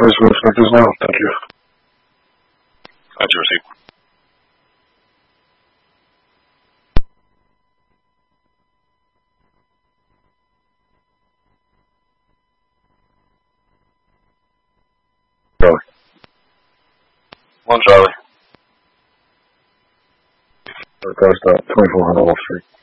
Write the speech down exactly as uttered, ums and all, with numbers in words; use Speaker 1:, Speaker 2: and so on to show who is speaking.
Speaker 1: производственный, ты знал, Татлив.
Speaker 2: Roger, receipt.
Speaker 1: Charlie.
Speaker 2: One Charlie.
Speaker 1: Cars stop, twenty-four hundred Wall Street.